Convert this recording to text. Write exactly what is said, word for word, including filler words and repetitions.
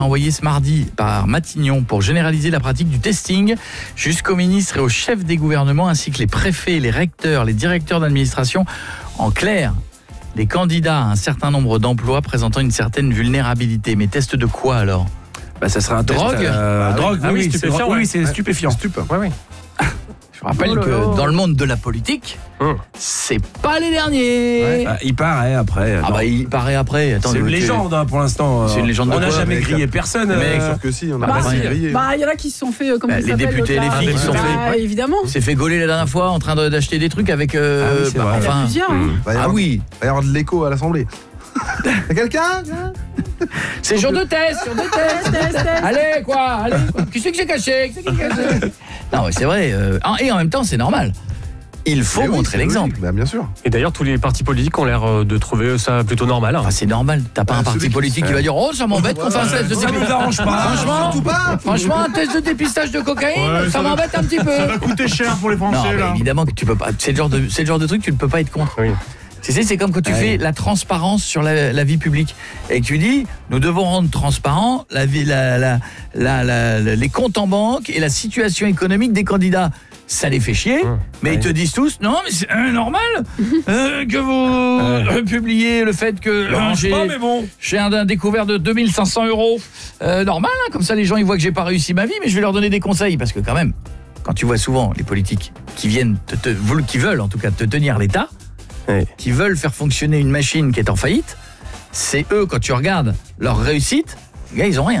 Envoyé ce mardi par Matignon pour généraliser la pratique du testing jusqu'aux ministres et aux chefs des gouvernements ainsi que les préfets, les recteurs, les directeurs d'administration. En clair, les candidats à un certain nombre d'emplois présentant une certaine vulnérabilité. Mais test de quoi alors ? Bah, ça sera un test, Drogue euh, ah, drogue, oui, oui, oui, c'est, stupéfiant, oui, ouais. c'est stupéfiant. Stup. Ouais, oui. Je rappelle Oh là que là. dans le monde de la politique, Hum. c'est pas les derniers. Ouais, bah, il paraît après. Ah non. bah il paraît après. Attends, c'est une tu- légende hein, pour l'instant. C'est une légende de On n'a quoi, jamais mec grillé personne. Mais euh, Sûr que si, on a Bah, pas si. grillé. Bah, il y en a qui se sont fait, euh, comment Bah, il les s'appelle, députés, l'autre, les là filles qui se sont Bah, fait- évidemment. Il s'est fait gauler la dernière fois en train de- d'acheter des trucs avec. euh, Ah oui, c'est bah, vrai. Il y en a enfin, plusieurs. hein. Va y ah avoir- oui, va y avoir de l'écho à l'Assemblée. Y'a quelqu'un c'est jour de test, jour de test. Test, test, test. Allez quoi, allez quoi. Qui c'est que c'est caché, qui c'est qui est caché. Non mais c'est vrai. euh, et en même temps c'est normal. Il faut Mais oui, montrer c'est l'exemple. logique. Bah, bien sûr. Et d'ailleurs, tous les partis politiques ont l'air euh, de trouver ça plutôt normal. hein. Enfin, c'est normal. T'as pas Bah, un parti celui qui- politique qui va dire oh ça m'embête qu'on fasse un test de Ça nous dépistage. arrange pas. Franchement, Surtout pas. franchement un test de dépistage de cocaïne, Ouais, ça ça va- m'embête un petit peu. Ça va coûter cher pour les Non, Français, mais là. évidemment que tu peux pas. C'est le genre de, c'est le genre de truc tu ne peux pas être contre. Oui. Tu sais, c'est comme quand tu Ouais. fais la transparence sur la, la vie publique et que tu dis nous devons rendre transparent la vie, la, la, la, la- la- les comptes en banque et la situation économique des candidats. Ça les fait chier, Mmh. mais Ouais. ils te disent tous non mais c'est euh, normal euh, que vous euh, publiez le fait que euh, j'ai pas, mais bon. j'ai un, un découvert de deux mille cinq cents euros. Euh, normal, hein, comme ça les gens ils voient que j'ai pas réussi ma vie, mais je vais leur donner des conseils parce que quand même, quand tu vois souvent les politiques qui viennent te, te veulent- qui veulent en tout cas te tenir l'État, Ouais. qui veulent faire fonctionner une machine qui est en faillite, c'est eux quand tu regardes leur réussite, les gars ils ont rien.